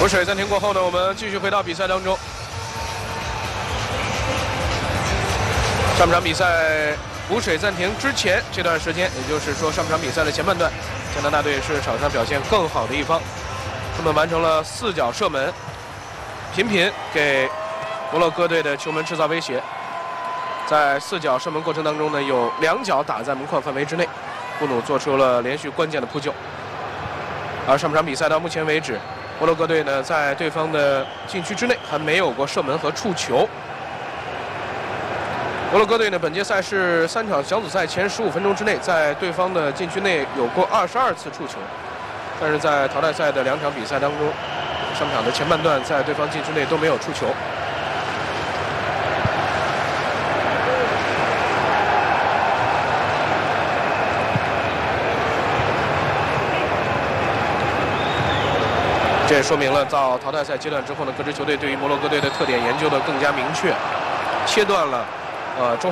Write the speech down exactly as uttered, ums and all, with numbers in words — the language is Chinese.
补水暂停过后呢，我们继续回到比赛当中。上半场比赛补水暂停之前这段时间，也就是说上半场比赛的前半段，加拿大队是场上表现更好的一方，他们完成了四脚射门，频频给摩洛哥队的球门制造威胁。在四脚射门过程当中呢，有两脚打在门框范围之内，布努做出了连续关键的扑救。而上半场比赛到目前为止，摩洛哥队呢在对方的禁区之内还没有过射门和触球。摩洛哥队呢本届赛事三场小组赛前十五分钟之内，在对方的禁区内有过二十二次触球，但是在淘汰赛的两场比赛当中，上半场的前半段在对方禁区内都没有触球。这也说明了到淘汰赛阶段之后呢，各支球队对于摩洛哥队的特点研究的更加明确，切断了呃中。